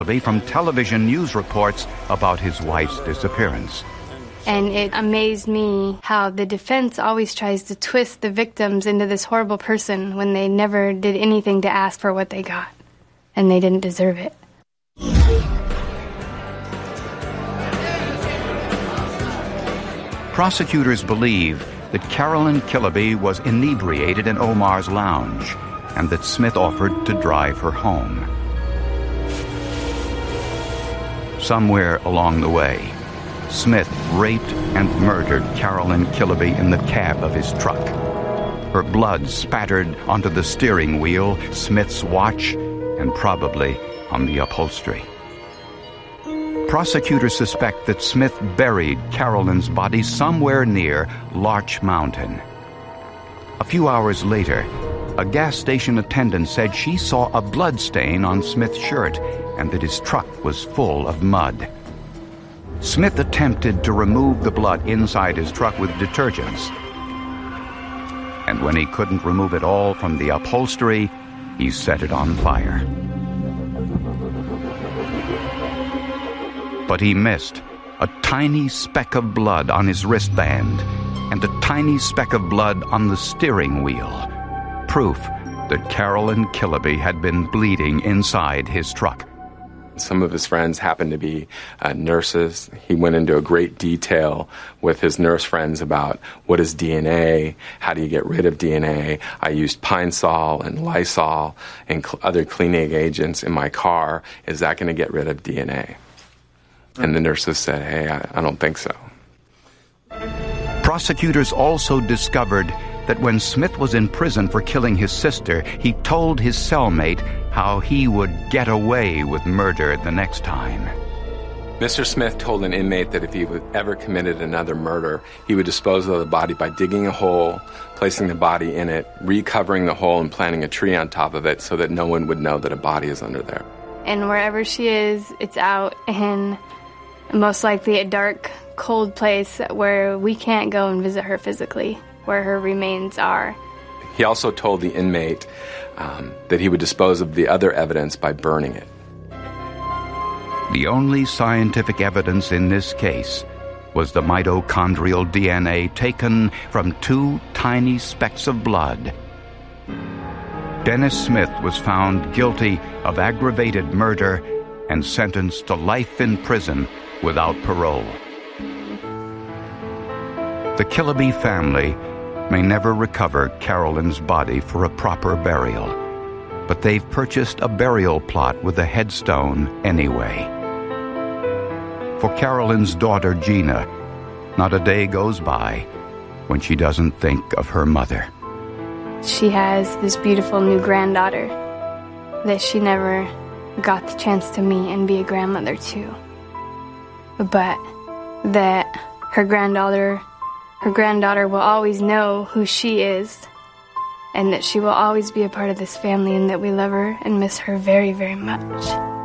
from television news reports about his wife's disappearance. And it amazed me how the defense always tries to twist the victims into this horrible person when they never did anything to ask for what they got. And they didn't deserve it. Prosecutors believe that Carolyn Killaby was inebriated in Omar's lounge and that Smith offered to drive her home. Somewhere along the way, Smith raped and murdered Carolyn Killaby in the cab of his truck. Her blood spattered onto the steering wheel, Smith's watch, and probably on the upholstery. Prosecutors suspect that Smith buried Carolyn's body somewhere near Larch Mountain. A few hours later, a gas station attendant said she saw a blood stain on Smith's shirt and that his truck was full of mud. Smith attempted to remove the blood inside his truck with detergents. And when he couldn't remove it all from the upholstery, he set it on fire. But he missed. A tiny speck of blood on his wristband and a tiny speck of blood on the steering wheel. Proof that Carolyn Killaby had been bleeding inside his truck. Some of his friends happened to be nurses. He went into a great detail with his nurse friends about what is DNA, how do you get rid of DNA. I used Pine Sol and Lysol and other cleaning agents in my car. Is that going to get rid of DNA? And the nurses said, hey, I don't think so. Prosecutors also discovered that when Smith was in prison for killing his sister, he told his cellmate how he would get away with murder the next time. Mr. Smith told an inmate that if he ever committed another murder, he would dispose of the body by digging a hole, placing the body in it, recovering the hole, and planting a tree on top of it so that no one would know that a body is under there. And wherever she is, it's out in most likely a dark, cold place where we can't go and visit her physically, where her remains are. He also told the inmate that he would dispose of the other evidence by burning it. The only scientific evidence in this case was the mitochondrial DNA taken from two tiny specks of blood. Dennis Smith was found guilty of aggravated murder and sentenced to life in prison without parole. The Killaby family may never recover Carolyn's body for a proper burial, but they've purchased a burial plot with a headstone anyway. For Carolyn's daughter, Gina, not a day goes by when she doesn't think of her mother. She has this beautiful new granddaughter that she never got the chance to meet and be a grandmother to. But that her granddaughter will always know who she is, and that she will always be a part of this family, and that we love her and miss her very, very much.